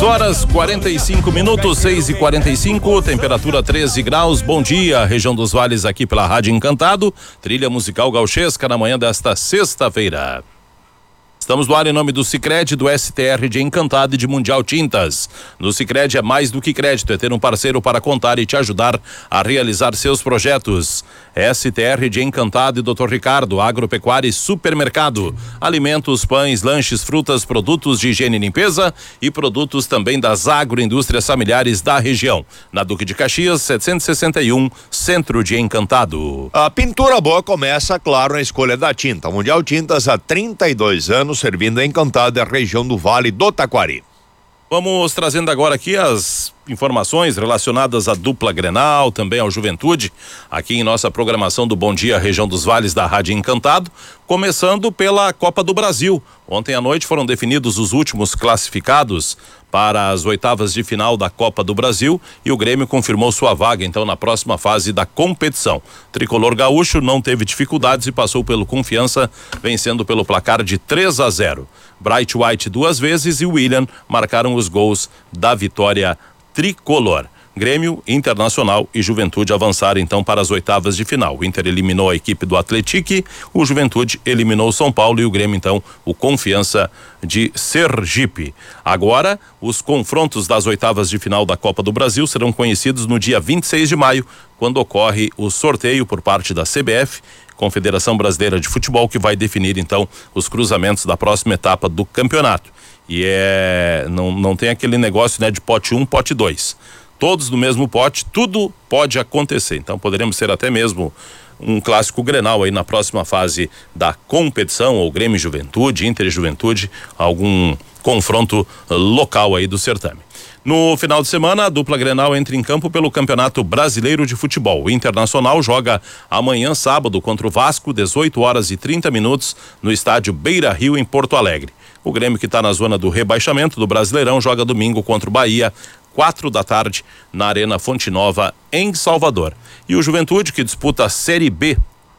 horas 45 minutos, 6h45, temperatura 13 graus. Bom dia, região dos vales, aqui pela Rádio Encantado, trilha musical gauchesca na manhã desta sexta-feira. Estamos no ar em nome do Sicredi, do STR de Encantado e de Mundial Tintas. No Sicredi é mais do que crédito, é ter um parceiro para contar e te ajudar a realizar seus projetos. STR de Encantado e Dr. Ricardo, agropecuária e supermercado. Alimentos, pães, lanches, frutas, produtos de higiene e limpeza e produtos também das agroindústrias familiares da região. Na Duque de Caxias, 761, Centro de Encantado. A pintura boa começa, claro, na escolha da tinta. Mundial Tintas há 32 anos, servindo a Encantado, a região do Vale do Taquari. Vamos trazendo agora aqui as informações relacionadas à dupla Grenal, também ao Juventude, aqui em nossa programação do Bom Dia Região dos Vales da Rádio Encantado, começando pela Copa do Brasil. Ontem à noite foram definidos os últimos classificados para as oitavas de final da Copa do Brasil e o Grêmio confirmou sua vaga então na próxima fase da competição. Tricolor gaúcho não teve dificuldades e passou pelo Confiança, vencendo pelo placar de 3-0. Bright White 2 vezes e William marcaram os gols da vitória tricolor. Grêmio, Internacional e Juventude avançaram então para as oitavas de final. O Inter eliminou a equipe do Atlético, o Juventude eliminou o São Paulo e o Grêmio então o Confiança de Sergipe. Agora, os confrontos das oitavas de final da Copa do Brasil serão conhecidos no dia 26 de maio, quando ocorre o sorteio por parte da CBF, Confederação Brasileira de Futebol, que vai definir então os cruzamentos da próxima etapa do campeonato. E não tem aquele negócio, né, de pote 1, pote 2. Todos no mesmo pote, tudo pode acontecer. Então poderemos ser até mesmo um clássico Grenal aí na próxima fase da competição, ou Grêmio e Juventude, Inter e Juventude, algum confronto local aí do certame. No final de semana, a dupla Grenal entra em campo pelo Campeonato Brasileiro de Futebol. O Internacional joga amanhã, sábado, contra o Vasco, 18 horas e 30 minutos, no estádio Beira-Rio, em Porto Alegre. O Grêmio, que está na zona do rebaixamento do Brasileirão, joga domingo contra o Bahia, 4 da tarde, na Arena Fonte Nova, em Salvador. E o Juventude, que disputa a Série B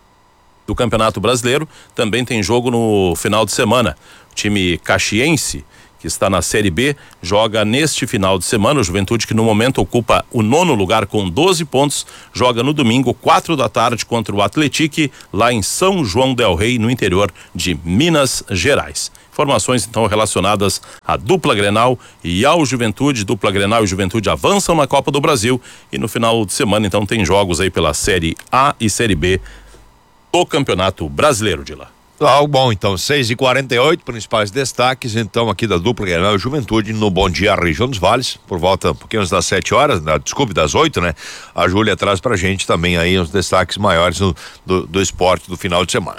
do Campeonato Brasileiro, também tem jogo no final de semana. O time caxiense, que está na Série B, joga neste final de semana. O Juventude, que no momento ocupa o 9º lugar com 12 pontos, joga no domingo, 4 da tarde, contra o Atlético, lá em São João del Rei, no interior de Minas Gerais. Informações então relacionadas à dupla Grenal e ao Juventude. Dupla Grenal e Juventude avançam na Copa do Brasil e no final de semana então tem jogos aí pela Série A e Série B do Campeonato Brasileiro de lá. Bom, então 6h48, principais destaques então aqui da dupla Grenal e Juventude no Bom Dia Região dos Vales, por volta um pouquinho das 7 horas, desculpe, das 8, né? A Júlia traz pra gente também aí os destaques maiores do esporte do final de semana.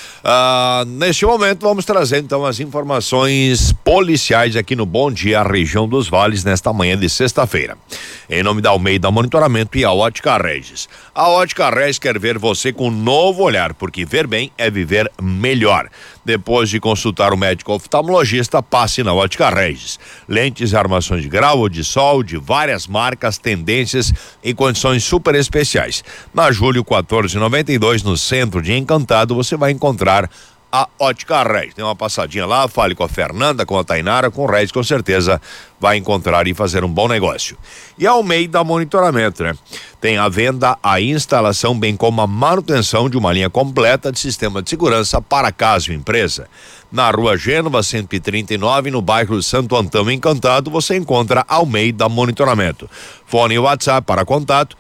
Neste momento vamos trazer então as informações policiais aqui no Bom Dia Região dos Vales nesta manhã de sexta-feira. Em nome da Almeida Monitoramento e a Ótica Regis. A Ótica Regis quer ver você com um novo olhar, porque ver bem é viver melhor. Depois de consultar o médico oftalmologista, passe na Ótica Regis. Lentes e armações de grau ou de sol, de várias marcas, tendências e condições super especiais. Na Júlio 1492, no centro de Encantado, você vai encontrar a Ótica Regis. Tem uma passadinha lá, fale com a Fernanda, com a Tainara, com o Regis, com certeza vai encontrar e fazer um bom negócio. E a Almeida Monitoramento, né? Tem a venda, a instalação, bem como a manutenção de uma linha completa de sistema de segurança para casa e empresa. Na Rua Gênova 139, no bairro Santo Antão Encantado, você encontra Almeida Monitoramento. Fone e WhatsApp para contato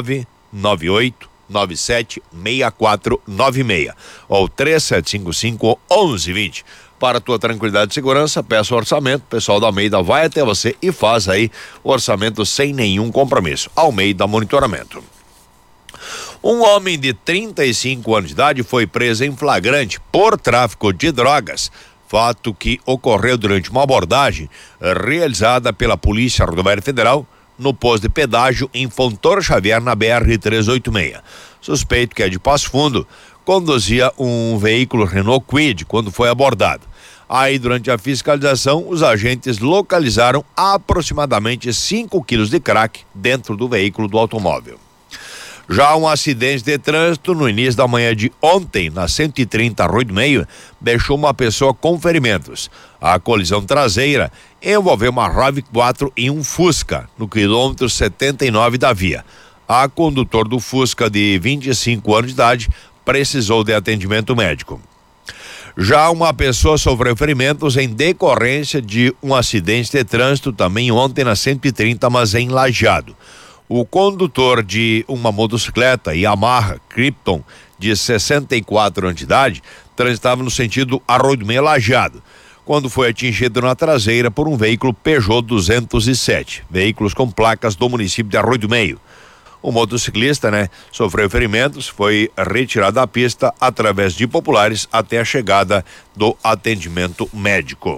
998976496 ou 3755-1120. Para a tua tranquilidade e segurança, peça o orçamento, o pessoal da Almeida vai até você e faz aí o orçamento sem nenhum compromisso. Almeida Monitoramento. Um homem de 35 anos de idade foi preso em flagrante por tráfico de drogas, fato que ocorreu durante uma abordagem realizada pela Polícia Rodoviária Federal no posto de pedágio em Fontoura Xavier, na BR-386. Suspeito, que é de Passo Fundo, conduzia um veículo Renault Kwid quando foi abordado. Aí, durante a fiscalização, os agentes localizaram aproximadamente 5 quilos de crack dentro do veículo do automóvel. Já um acidente de trânsito no início da manhã de ontem, na 130 Arroio do Meio, deixou uma pessoa com ferimentos. A colisão traseira envolveu uma RAV4 e um Fusca, no quilômetro 79 da via. A condutor do Fusca, de 25 anos de idade, precisou de atendimento médico. Já uma pessoa sofreu ferimentos em decorrência de um acidente de trânsito também ontem na 130, mas em Lajeado. O condutor de uma motocicleta Yamaha Krypton de 64 anos de idade transitava no sentido Arroio do Meio Lajeado, quando foi atingido na traseira por um veículo Peugeot 207, veículos com placas do município de Arroio do Meio. O motociclista, sofreu ferimentos, foi retirado da pista através de populares até a chegada do atendimento médico.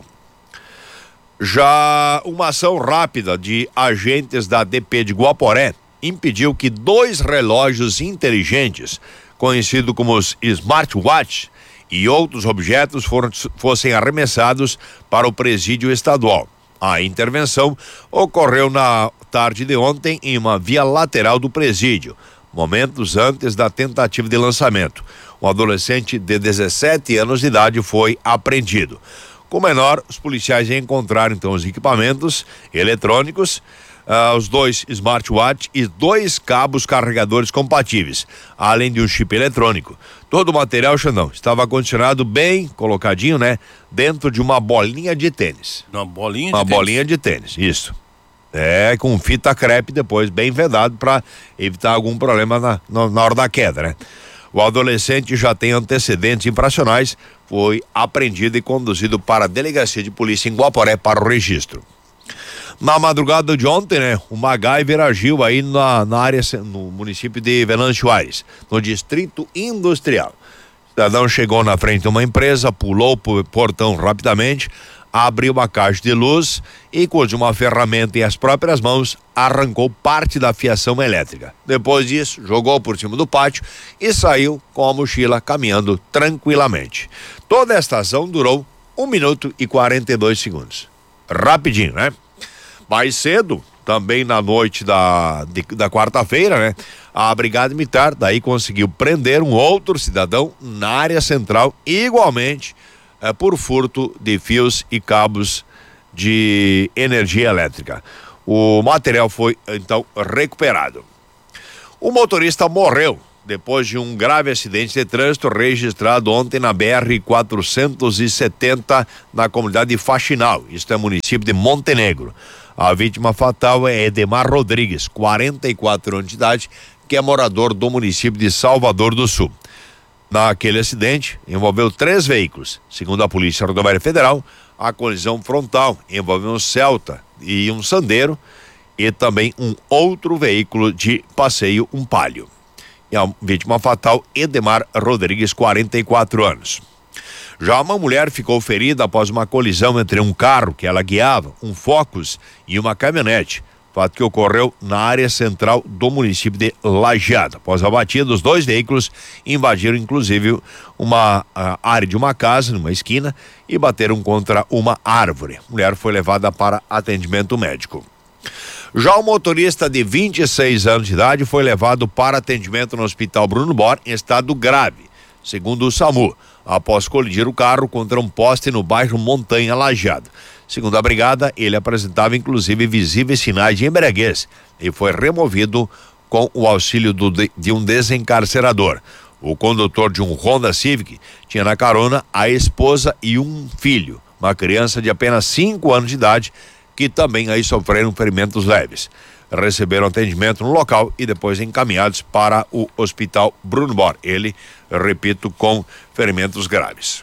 Já uma ação rápida de agentes da DP de Guaporé impediu que 2 relógios inteligentes, conhecidos como os smartwatch, e outros objetos fossem arremessados para o presídio estadual. A intervenção ocorreu na tarde de ontem em uma via lateral do presídio, momentos antes da tentativa de lançamento. Um adolescente de 17 anos de idade foi apreendido. Com o menor, os policiais encontraram então os equipamentos eletrônicos, os 2 smartwatch e 2 cabos carregadores compatíveis, além de um chip eletrônico. Todo o material, Xandão, estava condicionado bem colocadinho, dentro de uma bolinha de tênis. Uma bolinha de Uma tênis? bolinha de tênis, isso. Com fita crepe depois, bem vedado, para evitar algum problema na hora da queda, O adolescente já tem antecedentes infracionais, foi apreendido e conduzido para a delegacia de polícia em Guaporé para o registro. Na madrugada de ontem, o MacGyver agiu aí na área, no município de Venâncio Aires, no distrito industrial. O cidadão chegou na frente de uma empresa, pulou o portão rapidamente, abriu uma caixa de luz e, com uma ferramenta em as próprias mãos, arrancou parte da fiação elétrica. Depois disso, jogou por cima do pátio e saiu com a mochila caminhando tranquilamente. Toda esta ação durou 1 minuto e 42 segundos. Rapidinho, Mais cedo, também na noite da quarta-feira, a Brigada Militar daí conseguiu prender um outro cidadão na área central, igualmente por furto de fios e cabos de energia elétrica. O material foi então recuperado. O motorista morreu depois de um grave acidente de trânsito registrado ontem na BR-470 na comunidade de Faxinal, isto é município de Montenegro. A vítima fatal é Edemar Rodrigues, 44 anos de idade, que é morador do município de Salvador do Sul. Naquele acidente, envolveu 3 veículos. Segundo a Polícia Rodoviária Federal, a colisão frontal envolveu um Celta e um Sandero e também um outro veículo de passeio, um Palio. E a vítima fatal, Edemar Rodrigues, 44 anos. Já uma mulher ficou ferida após uma colisão entre um carro que ela guiava, um Focus, e uma caminhonete. Fato que ocorreu na área central do município de Lajeado. Após a batida, os 2 veículos invadiram inclusive uma área de uma casa, numa esquina, e bateram contra uma árvore. A mulher foi levada para atendimento médico. Já o motorista de 26 anos de idade foi levado para atendimento no Hospital Bruno Bor em estado grave, segundo o SAMU, após colidir o carro contra um poste no bairro Montanha Lajeado. Segundo a brigada, ele apresentava inclusive visíveis sinais de embriaguez e foi removido com o auxílio de um desencarcerador. O condutor de um Honda Civic tinha na carona a esposa e um filho, uma criança de apenas 5 anos de idade, que também aí sofreram ferimentos leves. Receberam atendimento no local e depois encaminhados para o Hospital Bruno Bor. Ele, repito, com ferimentos graves.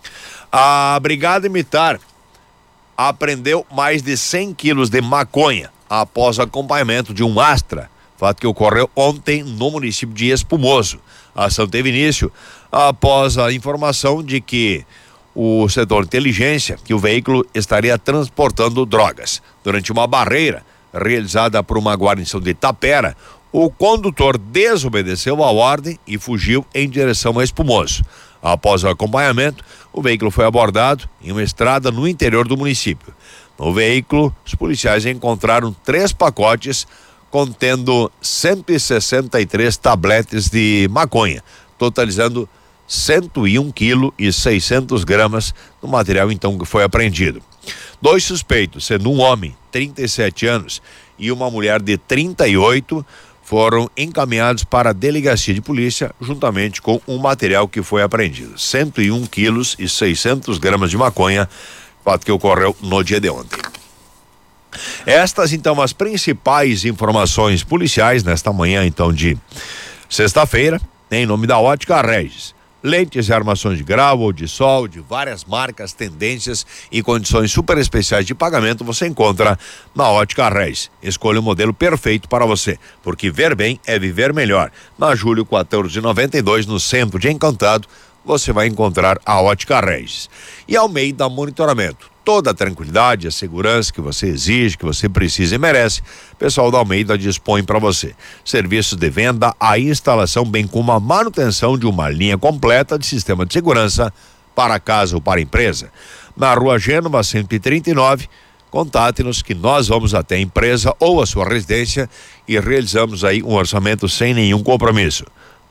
A Brigada Militar apreendeu mais de 100 quilos de maconha após acompanhamento de um Astra, fato que ocorreu ontem no município de Espumoso. A ação teve início após a informação de que o setor de inteligência, que o veículo estaria transportando drogas. Durante uma barreira realizada por uma guarnição de Itapera, o condutor desobedeceu a ordem e fugiu em direção a Espumoso. Após o acompanhamento, o veículo foi abordado em uma estrada no interior do município. No veículo, os policiais encontraram 3 pacotes contendo 163 tabletes de maconha, totalizando 101 kg e 600 gramas do material então que foi apreendido. 2 suspeitos, sendo um homem, 37 anos, e uma mulher de 38, foram encaminhados para a delegacia de polícia juntamente com o material que foi apreendido. 101 quilos e 600 gramas de maconha, fato que ocorreu no dia de ontem. Estas então as principais informações policiais nesta manhã então de sexta-feira, em nome da Ótica Regis. Lentes e armações de grau ou de sol, de várias marcas, tendências e condições super especiais de pagamento você encontra na Ótica Regis. Escolha o modelo perfeito para você, porque ver bem é viver melhor. Na Júlio 1492, no centro de Encantado, você vai encontrar a Ótica Regis. E Almeida Monitoramento. Toda a tranquilidade, a segurança que você exige, que você precisa e merece, o pessoal da Almeida dispõe para você. Serviços de venda, a instalação, bem como a manutenção de uma linha completa de sistema de segurança para casa ou para a empresa. Na Rua Gênova 139, contate-nos que nós vamos até a empresa ou a sua residência e realizamos aí um orçamento sem nenhum compromisso.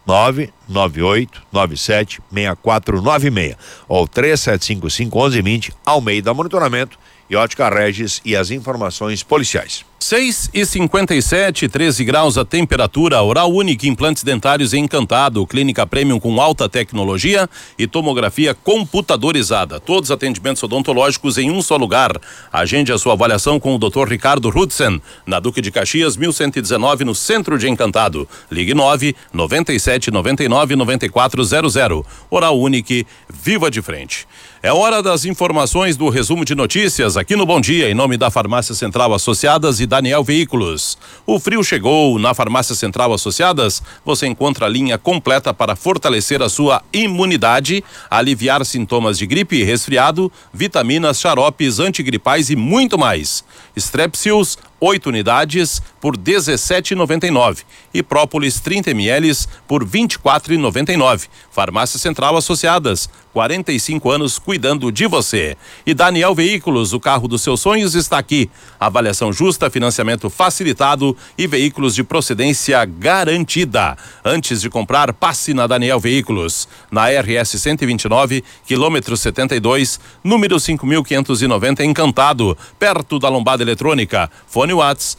998976496 ou 3755-1120, Almeida Monitoramento e Ótica Regis e as informações policiais. 6:57, 13 graus a temperatura. Oral Unique, implantes dentários em Encantado, clínica premium com alta tecnologia e tomografia computadorizada. Todos os atendimentos odontológicos em um só lugar. Agende a sua avaliação com o Dr. Ricardo Hudson, na Duque de Caxias, 1119, no centro de Encantado. Ligue 997999400. Oral Unique, viva de frente. É hora das informações do resumo de notícias aqui no Bom Dia, em nome da Farmácia Central Associadas e Daniel Veículos. O frio chegou. Na Farmácia Central Associadas, você encontra a linha completa para fortalecer a sua imunidade, aliviar sintomas de gripe e resfriado, vitaminas, xaropes, antigripais e muito mais. Strepsils, 8 unidades por R$17,99 e própolis 30 ml por R$24,99. Farmácia Central Associadas, 45 anos cuidando de você. E Daniel Veículos, o carro dos seus sonhos está aqui. Avaliação justa, financiamento facilitado e veículos de procedência garantida. Antes de comprar, passe na Daniel Veículos, na RS 129, quilômetro 72, número 5.590, Encantado, perto da Lombada Eletrônica. Fone Whats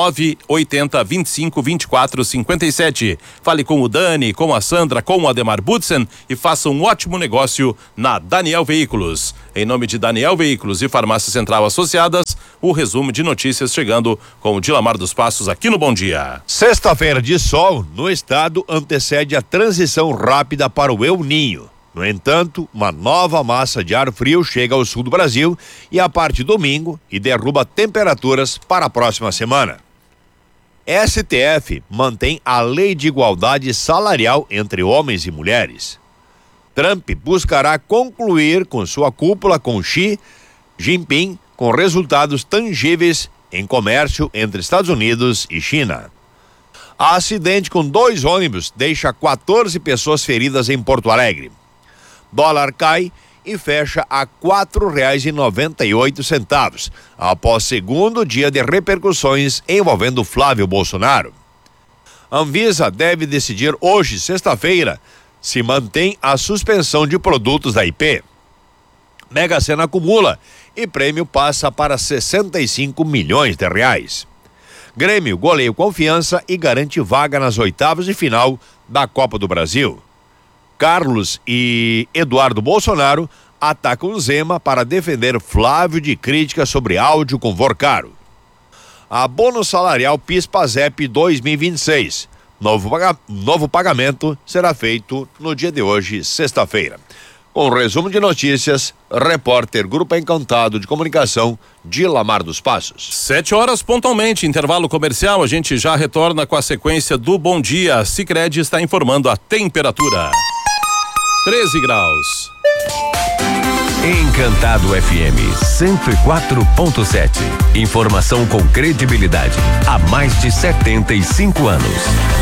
980-25-24-57. Fale com o Dani, com a Sandra, com o Ademar Budsen e faça um ótimo negócio na Daniel Veículos. Em nome de Daniel Veículos e Farmácia Central Associadas, o resumo de notícias chegando com o Dilamar dos Passos aqui no Bom Dia. Sexta-feira de sol no estado antecede a transição rápida para o El Ninho. No entanto, uma nova massa de ar frio chega ao sul do Brasil e a partir de domingo e derruba temperaturas para a próxima semana. STF mantém a lei de igualdade salarial entre homens e mulheres. Trump buscará concluir com sua cúpula com Xi Jinping com resultados tangíveis em comércio entre Estados Unidos e China. Acidente com 2 ônibus deixa 14 pessoas feridas em Porto Alegre. Dólar cai e fecha a R$4,98 após segundo dia de repercussões envolvendo Flávio Bolsonaro. Anvisa deve decidir hoje, sexta-feira, se mantém a suspensão de produtos da IP. Mega Sena acumula e prêmio passa para R$65 milhões. Grêmio goleia Confiança e garante vaga nas oitavas de final da Copa do Brasil. Carlos e Eduardo Bolsonaro atacam Zema para defender Flávio de críticas sobre áudio com Vorcaro. Abono salarial PIS/PASEP 2026. Novo pagamento será feito no dia de hoje, sexta-feira. Com o resumo de notícias, repórter Grupo Encantado de Comunicação, Dilamar dos Passos. 7 horas pontualmente, intervalo comercial, a gente já retorna com a sequência do Bom Dia. Sicredi está informando a temperatura. 13 graus. Encantado FM 104.7. Informação com credibilidade há mais de 75 anos.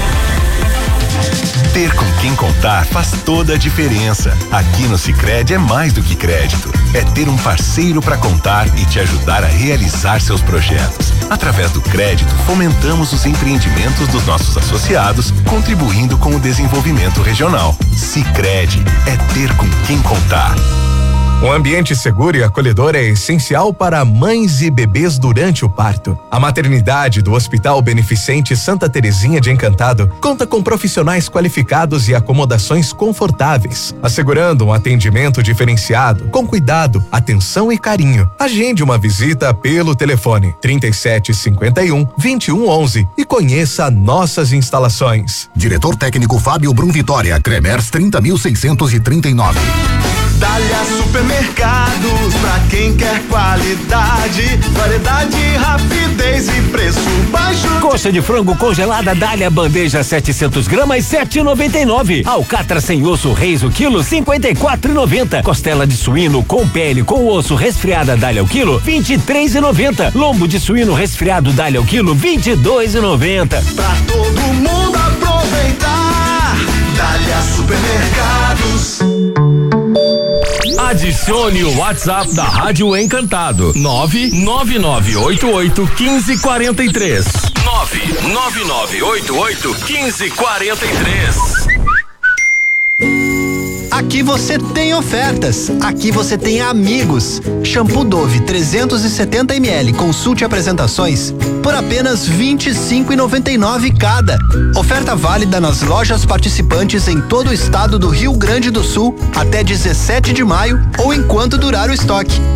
Ter com quem contar faz toda a diferença. Aqui no Sicredi é mais do que crédito. É ter um parceiro para contar e te ajudar a realizar seus projetos. Através do crédito, fomentamos os empreendimentos dos nossos associados, contribuindo com o desenvolvimento regional. Sicredi é ter com quem contar. Um ambiente seguro e acolhedor é essencial para mães e bebês durante o parto. A maternidade do Hospital Beneficente Santa Terezinha de Encantado conta com profissionais qualificados e acomodações confortáveis, assegurando um atendimento diferenciado, com cuidado, atenção e carinho. Agende uma visita pelo telefone 3751-2111 e conheça nossas instalações. Diretor técnico Fábio Brum Vitória, Cremers 30.639. Dália Supermercados, pra quem quer qualidade, variedade, rapidez e preço baixo. Coxa de frango congelada Dália, bandeja 700 gramas, 7,99. Alcatra sem osso Reis o quilo, 54,90. Costela de suíno com pele com osso resfriada Dália o quilo, 23,90. Lombo de suíno resfriado Dália o quilo, 22,90. Pra todo mundo aproveitar, Dália Supermercados. Adicione o WhatsApp da Rádio Encantado, 999881543. 999881543. Aqui você tem ofertas, aqui você tem amigos. Shampoo Dove 370 ml, consulte apresentações por apenas R$25,99 cada. Oferta válida nas lojas participantes em todo o estado do Rio Grande do Sul até 17 de maio ou enquanto durar o estoque.